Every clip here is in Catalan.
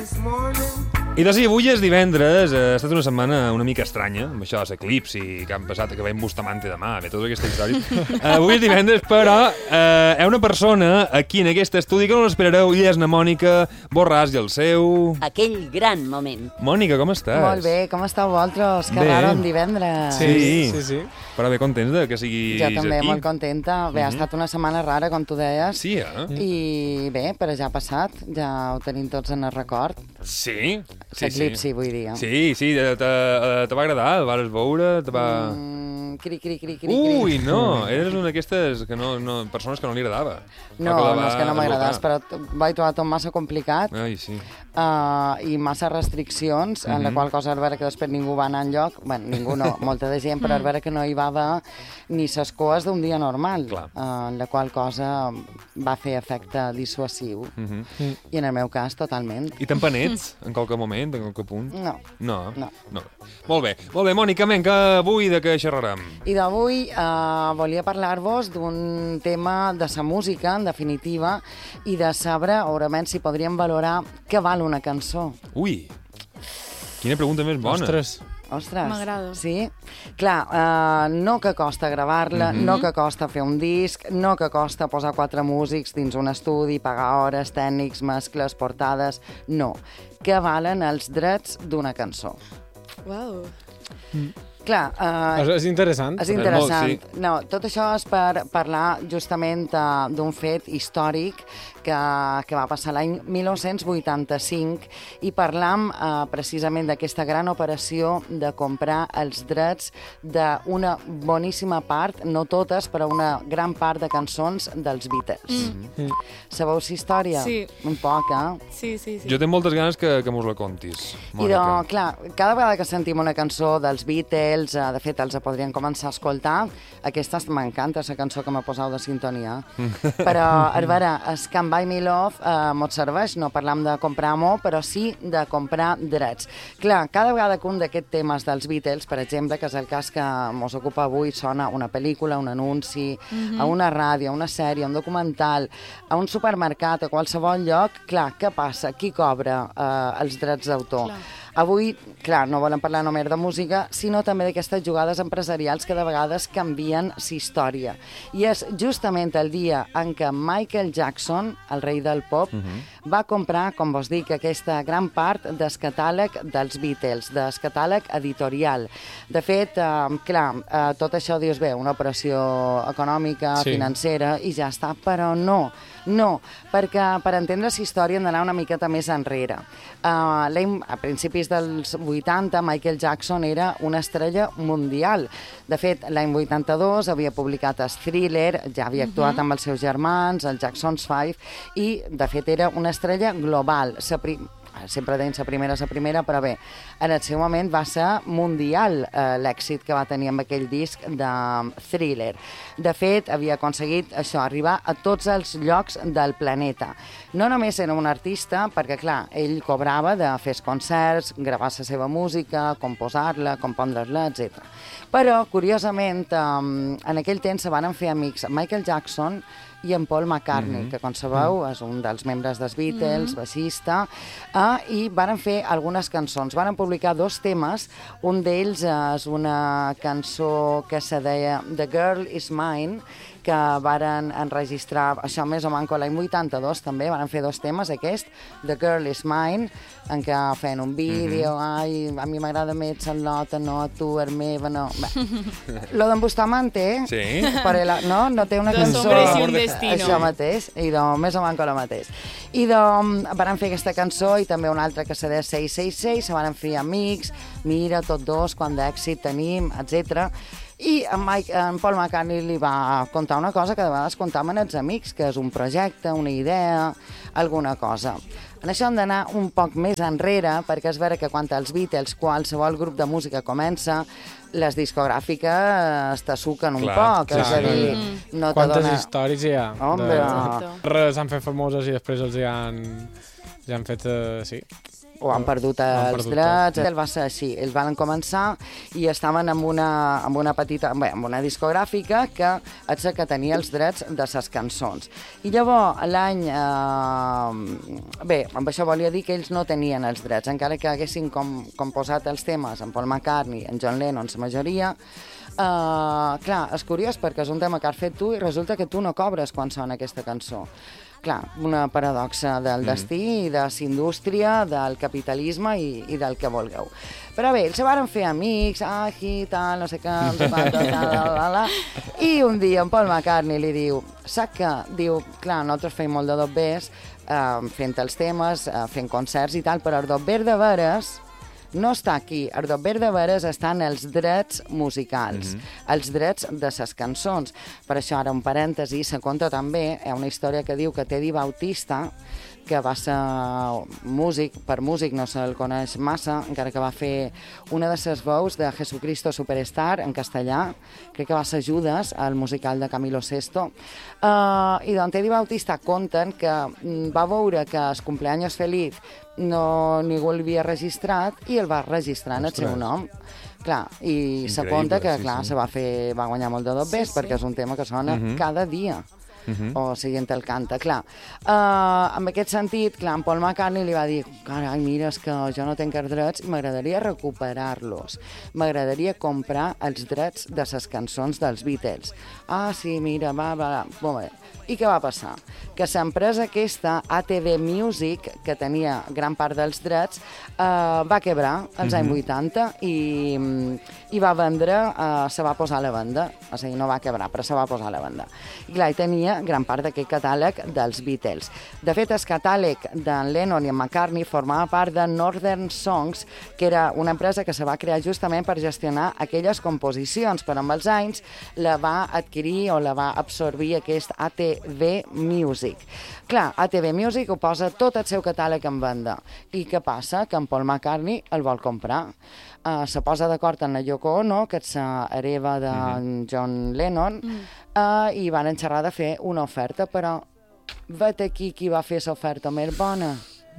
I doncs sí, avui és divendres, ha estat una setmana una mica estranya, amb això, l'eclips i que han passat, que veiem Bustamante demà, bé, tota aquesta història. Avui és divendres, però hi ha una persona aquí en aquest estudi que no l'esperareu, i és na Mònica Borràs i el seu... Aquell gran moment. Mònica, com estàs? Molt bé, com esteu vosaltres? Que raro en divendres. Sí. Però bé, contents de que siguis aquí. Jo també, molt contenta. Bé, ha estat una setmana rara, com tu deies. Sí, I bé, però ja ha passat, ja ho tenim tots en el record. Sí. L'eclipsi, vull dir. Sí, te va agradar? El vas veure? Te va... Cri. Ui, no, eres una d'aquestes persones que no li agradava. No és que no m'agradàs, però vaig trobar tot massa complicat. Ai, sí. I massa restriccions, en la qual cosa al veure que després ningú va anar enlloc, bueno, ningú no, molta de gent, però al veure que no hi va haver ni ses coes d'un dia normal, en la qual cosa va fer efecte dissuasiu. I en el meu cas, totalment. I te'n penets en qualque moment, en qualque punt? No. Molt bé, Mònica, que avui de què xerrarem? I d'avui volia parlar-vos d'un tema de sa música, en definitiva, i de saber, segurament, si podríem valorar què val una cançó. Ui, quina pregunta més bona. Ostres, m'agrada. Sí? Clar, no que costa gravar-la, no que costa fer un disc, no que costa posar 4 músics dins un estudi, pagar hores, tècnics, mescles, portades... No, que valen els drets d'una cançó. Uau. Clar, és interessant. És interessant. No, tot això és per parlar justament d'un fet històric que va passar l'any 1985 i parlam precisament d'aquesta gran operació de comprar els drets d'una boníssima part, no totes, però una gran part de cançons dels Beatles. Sabeu si història? Sí. Un poc, Sí. Jo tinc moltes ganes que mos la contis, Mònica. I doncs, clar, cada vegada que sentim una cançó dels Beatles, de fet, els podríem començar a escoltar, aquesta m'encanta, la cançó que m'ha posat de sintonia. Però, a veure, és Can't Buy Me Love mos serveix, no parlam de comprar amor, però sí de comprar drets. Clar, cada vegada que un d'aquests temes dels Beatles, per exemple, que és el cas que mos ocupa avui, sona una pel·lícula, un anunci, a una ràdio, a una sèrie, a un documental, a un supermercat, a qualsevol lloc, clar, què passa? Qui cobra els drets d'autor? Avui, clar, no volem parlar només de música, sinó també d'aquestes jugades empresarials que de vegades canvien la història. I és justament el dia en què Michael Jackson, el rei del pop, va comprar, com vos dic, aquesta gran part del catàleg dels Beatles, del catàleg editorial. De fet, clar, tot això dius bé, una operació econòmica, financera, i ja està, però no, perquè per entendre la història hem d'anar una miqueta més enrere. A principis dels 80, Michael Jackson era una estrella mundial. De fet, l'any 82 havia publicat el Thriller, ja havia actuat amb els seus germans, els Jackson's 5, i de fet era una estrella global. Sempre deien la primera, però bé, en el seu moment va ser mundial l'èxit que va tenir amb aquell disc de Thriller. De fet, havia aconseguit això, arribar a tots els llocs del planeta. No només era un artista, perquè clar, ell cobrava de fer concerts, gravar la seva música, composar-la, compondre-la, etc. Però, curiosament, en aquell temps se van fer amics Michael Jackson i en Paul McCartney, que com sabeu és un dels membres dels Beatles, baixista, i varen fer algunes cançons. Varen publicar 2 temes, un d'ells és una cançó que se deia The Girl Is Mine, que varen enregistrar, això més o manco l'any 82 també, varen fer 2 temes, aquest, The Girl Is Mine, en què feien un vídeo, ai, a mi m'agrada més Charlotte, no, a tu, és meva, no. Lo d'en Bustamante, no té una cançó... Dos hombres y un destino. Això mateix, i doncs més o manco la mateix. I doncs van fer aquesta cançó i també una altra que se deia 666, se van fer amics, mira, tots 2, quant d'èxit tenim, etc. I en Paul McCartney li va contar una cosa que de vegades contaven els amics, que és un projecte, una idea, alguna cosa. En això hem d'anar un poc més enrere, perquè és vera que quan els Beatles, qualsevol grup de música comença, les discogràfiques t'assuquen un poc. És a dir, no te dona... Quantes històries hi ha? Home, S'han fet famoses i després els hi han fet, sí. o han perdut els drets. El va ser així. Ells van començar i estaven amb una petita, amb una discogràfica que és que tenia els drets de les cançons. I llavors, l'any... Bé, amb això volia dir que ells no tenien els drets, encara que haguessin composat els temes en Paul McCartney, en John Lennon, la majoria. Clar, és curiós perquè és un tema que has fet tu i resulta que tu no cobres quan sona aquesta cançó. Clar, una paradoxa del destí, de la indústria, del capitalisme i del que vulgueu. Però bé, ells se van fer amics, aquí, tal, no sé què, no sé quantos, i un dia en Paul McCartney li diu, saps què? Diu, clar, nosaltres feim molt de dobbers, fent els temes, fent concerts i tal, però el dobber de veres no està aquí. El dobber de veres estan els drets musicals, els drets de les cançons. Per això, ara un parèntesi, se conta també, hi ha una història que diu que Teddy Bautista, que va ser músic, per músic no se'l coneix massa, encara que va fer una de les veus de Jesucristo Superstar en castellà, crec que va ser Judas, el musical de Camilo Sesto, i d'on Teddy Bautista conten que va veure que el cumpleaños feliz ningú l'havia registrat i el va registrar en el seu nom. Clar, i se conta que, clar, se va guanyar molt de dobbers perquè és un tema que sona cada dia. O sigui, el canta, clar. En aquest sentit, clar, en Paul McCartney li va dir, carai, mira, és que jo no tinc els drets i m'agradaria recuperar-los. M'agradaria comprar els drets de les cançons dels Beatles. Ah, sí, mira, va. Molt bé. I què va passar? Que l'empresa aquesta, ATV Music, que tenia gran part dels drets, va quebrar als anys 80 i va vendre, se va posar a la venda. O sigui, no va quebrar, però se va posar a la venda. I clar, hi tenia gran part d'aquest catàleg dels Beatles. De fet, el catàleg d'en Lennon i en McCartney formava part de Northern Songs, que era una empresa que se va crear justament per gestionar aquelles composicions, però amb els anys la va adquirir o la va absorbir aquest ATV Music. Clar, ATV Music ho posa tot el seu catàleg en venda. I què passa? Que en Paul McCartney el vol comprar. Se posa d'acord amb la Yoko Ono, que és hereva de John Lennon, i van xerrar de fer una oferta, però vet aquí qui va fer l'oferta més bona.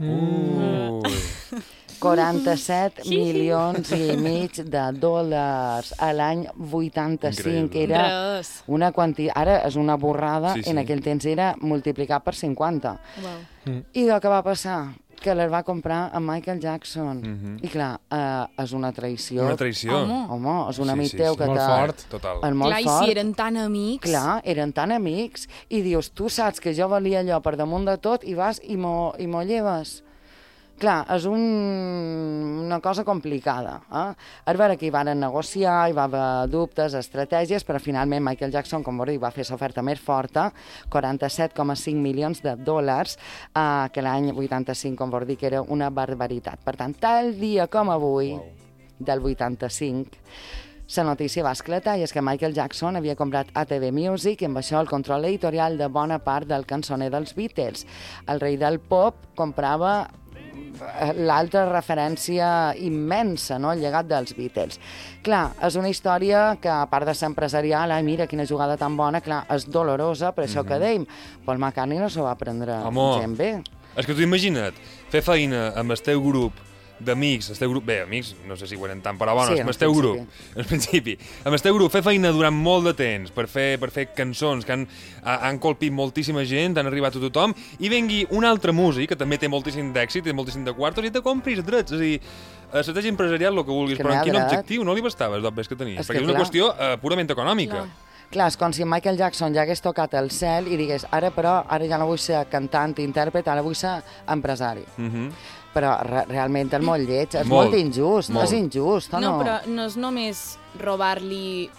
47 milions i mig de dòlars a l'any 85. Era una quantitat, ara és una borrada, en aquell temps era multiplicat per 50. I el que va passar? Que les va comprar amb Michael Jackson. I clar, és una traïció. Una traïció. Home, és un amic teu que molt fort. Total. És molt fort. fort. I si eren tan amics. Clar, eren tan amics. I dius, tu saps que jo valia allò per damunt de tot i vas i m'ho lleves. Clar, és una cosa complicada. És vera que hi van negociar, hi va haver dubtes, estratègies, però finalment Michael Jackson, com vau dir, va fer l'oferta més forta, 47,5 milions de dòlars, que l'any 85, com vau dir, que era una barbaritat. Per tant, tal dia com avui, del 85, la notícia va esclatar i és que Michael Jackson havia comprat ATV Music i amb això el control editorial de bona part del cançoner dels Beatles. El rei del pop comprava l'altra referència immensa, no? El llegat dels Beatles. Clar, és una història que, a part de ser empresarial, ai, mira, quina jugada tan bona, clar, és dolorosa, per això que dèiem, Paul McCartney no s'ho va prendre gent bé. És que tu imagina't, fer feina amb el teu grup d'amics, el teu grup, bé, amics, no sé si ho eren tant, però bueno, amb el teu grup, al principi, amb el teu grup, fer feina durant molt de temps per fer cançons que han colpit moltíssima gent, han arribat a tothom, i vengui un altre músic, que també té moltíssim d'èxit, té moltíssim de quartos, i te compris drets, és a dir, estratègia empresarial, el que vulguis, però en quin objectiu no li bastava els dobbers que tenies? Perquè és una qüestió purament econòmica. Clar, és com si Michael Jackson ja hagués tocat el cel i digués, ara ja no vull ser cantant, intèrpret, ara vull ser empresari. Però realment és molt lleig, és molt injust, és injust, o no? No, però no és només robar-li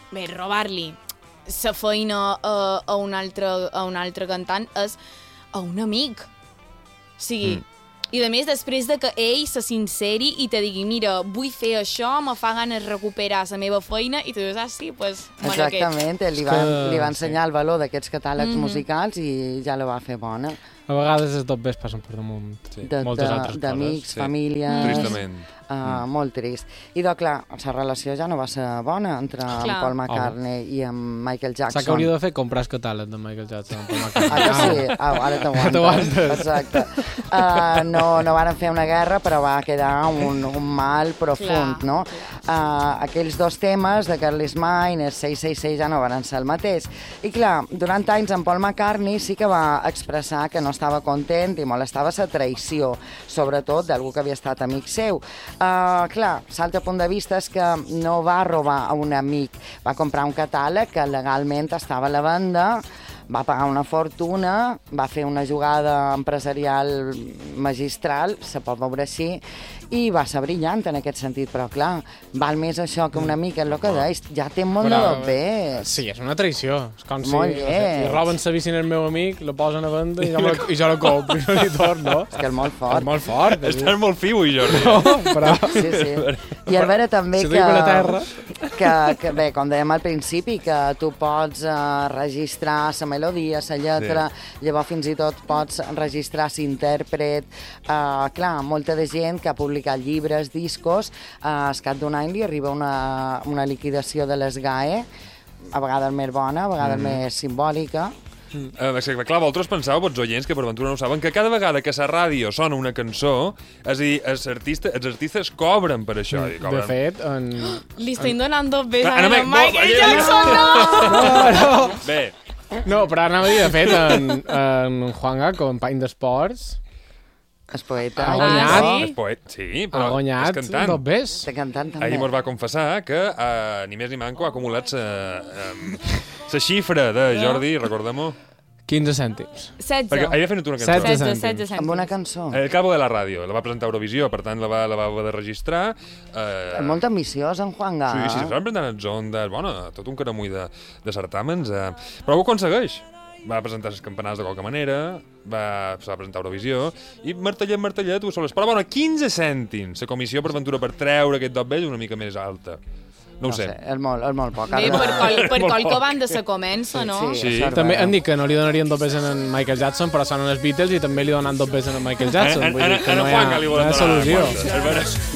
la feina a un altre cantant, és a un amic. O sigui, i a més, després de que ell se sinceri i te digui, mira, vull fer això, me fa ganes recuperar la meva feina, i tu dius, sí, doncs me exactament, li va ensenyar el valor d'aquests catàlegs musicals i ja la va fer bona. A vegades els dobbers passen per damunt moltes altres coses. D'amics, famílies... Tristament. Molt trist. I doncs, clar, la relació ja no va ser bona entre en Paul McCartney i en Michael Jackson. Saps que hauria de fer? Comprar el catàleg de Michael Jackson. Paul McCartney. Ah, que sí? Ara t'aguantes. Exacte. No van fer una guerra, però va quedar un mal profund, no? Aquells dos temes de Girl Is Mine, el 666, ja no van ser el mateix. I clar, durant anys en Paul McCartney sí que va expressar que no estava content i molestava la traïció, sobretot d'algú que havia estat amic seu. Clar, l'altre punt de vista és que no va robar a un amic, va comprar un catàleg que legalment estava a la venda, va pagar una fortuna, va fer una jugada empresarial magistral, se pot veure així, i va ser brillant en aquest sentit, però clar, val més això que una mica, és el que deies, ja té molt de dobbers. Sí, és una traïció. És com molt si roben la bici al meu amic, la posen a venda i jo la compro i no li torno. És que és molt fort. És molt fort. Estàs molt fiu, Jordi. No, però... Sí. I a veure també que, bé, com dèiem al principi, que tu pots registrar la melodia, la lletra, llavors fins i tot pots registrar l'intèrpret. Clar, molta de gent que ha publicat llibres, discos, al cap d'un any li arriba una liquidació de les GAE, a vegades més bona, a vegades més simbòlica. Clar, vosaltres penseu, vots oients, que per ventura no ho saben, que cada vegada que a la ràdio sona una cançó, és a dir, els artistes cobren per això. De fet, li estem donant dobbers a Michael Michael Jackson, no! Bé. No, però anava a dir, de fet, en Juan Gaco, en Pany d'Esports, el poeta. Ha guanyat. El poeta, sí, però ha guanyat és cantant. dobbers. De cantant també. Ahir mos va confessar que ni més ni manco ha acumulat la xifra de Jordi, recordem-ho. 15 cèntims. 16. Perquè havia fet una cançó. 16 cèntims. Amb una cançó. El cabo de la ràdio, la va presentar a Eurovisió, per tant la va haver de registrar. És molt ambiciós, en Juan Gaco. Sí, s'estan presentant els ondes, bueno, tot un caramull de certàmens. Però ho aconsegueix. Va presentar les campanades de qualque manera, s'ha presentar a Eurovisió, i martellet, ho soles. Però, bueno, 15 cèntims. La comissió per Ventura per treure aquest dobbell és una mica més alta. No ho sé. És molt poc. Bé, per qualque banda se comença, no? Sí. També han dit que no li donarien dobbers a en Michael Jackson, però sonen els Beatles i també li donen dobbers a en Michael Jackson. Vull dir que no hi ha solució.